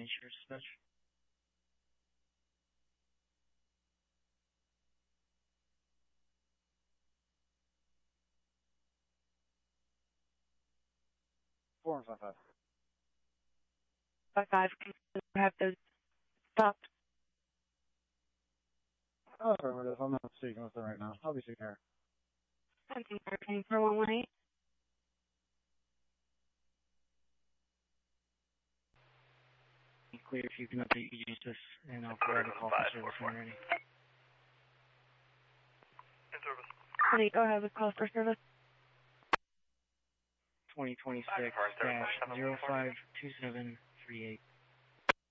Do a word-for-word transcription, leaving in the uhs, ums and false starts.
nature of such. Four and five five. Five five. Can you have those stopped? Oh, affirmative. I'm not speaking with them right now. I'll be taking care. Something thirteen for one one eight. Clear if you can update Eugenius, and I'll provide a call for service when ready. In service. Honey, go ahead with call for service. twenty twenty-six dash zero five two seven three eight.